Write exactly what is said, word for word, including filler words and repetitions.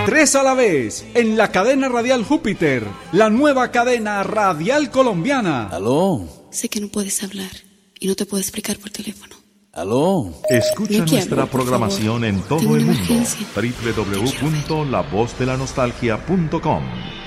Tres a la vez, en la cadena radial Júpiter, la nueva cadena radial colombiana. ¿Aló? Sé que no puedes hablar y no te puedo explicar por teléfono. ¿Aló? Escucha Nicky, nuestra hablo, por programación favor. en todo Tengo el una mundo. emergencia. doble u doble u doble u punto la voz de la nostalgia punto com